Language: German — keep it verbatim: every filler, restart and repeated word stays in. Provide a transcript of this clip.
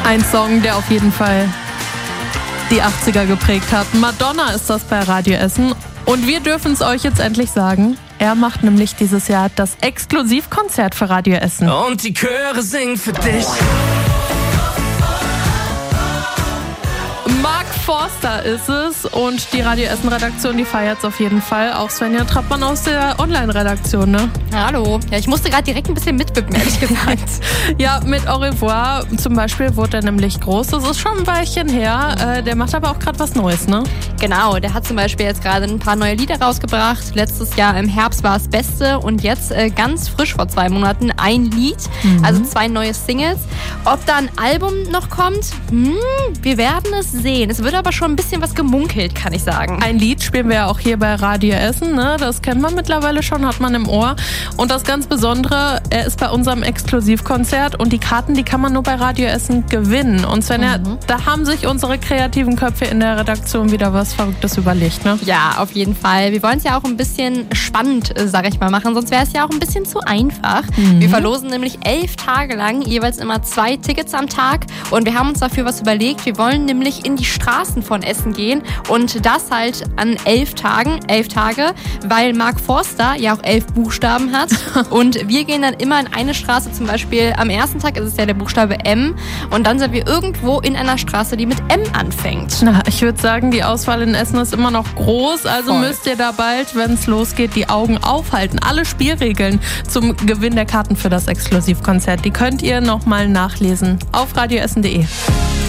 Ein Song, der auf jeden Fall die achtziger geprägt hat. Madonna ist das bei Radio Essen. Und wir dürfen es euch jetzt endlich sagen. Er macht nämlich dieses Jahr das Exklusivkonzert für Radio Essen. Und die Chöre singen für dich. Mark Forster ist es und die Radio Essen Redaktion, die feiert es auf jeden Fall. Auch Svenja Trappmann aus der Online-Redaktion, ne? Hallo. Ja, ich musste gerade direkt ein bisschen mitwippen, ehrlich gesagt. Ja, mit Au revoir zum Beispiel wurde er nämlich groß. Das ist schon ein Weilchen her. Äh, der macht aber auch gerade was Neues, ne? Genau, der hat zum Beispiel jetzt gerade ein paar neue Lieder rausgebracht. Letztes Jahr im Herbst war es Beste und jetzt äh, ganz frisch vor zwei Monaten ein Lied, mhm. also zwei neue Singles. Ob da ein Album noch kommt, hm, wir werden es sehen. Es wird aber schon ein bisschen was gemunkelt, kann ich sagen. Ein Lied spielen wir ja auch hier bei Radio Essen, ne? Das kennt man mittlerweile schon, hat man im Ohr. Und das ganz Besondere, er ist bei unserem Exklusivkonzert und die Karten, die kann man nur bei Radio Essen gewinnen. Und Svenja, mhm. da haben sich unsere kreativen Köpfe in der Redaktion wieder was Verrücktes überlegt, ne? Ja, auf jeden Fall. Wir wollen es ja auch ein bisschen spannend, sag ich mal, machen, sonst wäre es ja auch ein bisschen zu einfach. Mhm. Wir verlosen nämlich elf Tage lang jeweils immer zwei Tickets am Tag und wir haben uns dafür was überlegt. Wir wollen nämlich in die Straßen von Essen gehen und das halt an elf Tagen, elf Tage, weil Mark Forster ja auch elf Buchstaben hat und wir gehen dann immer in eine Straße, zum Beispiel am ersten Tag ist es ja der Buchstabe M und dann sind wir irgendwo in einer Straße, die mit M anfängt. Na, ich würde sagen, die Auswahl in Essen ist immer noch groß, also Voll. müsst ihr da bald, wenn es losgeht, die Augen aufhalten. Alle Spielregeln zum Gewinn der Karten für das Exklusivkonzert, die könnt ihr nochmal nachlesen auf radioessen punkt de.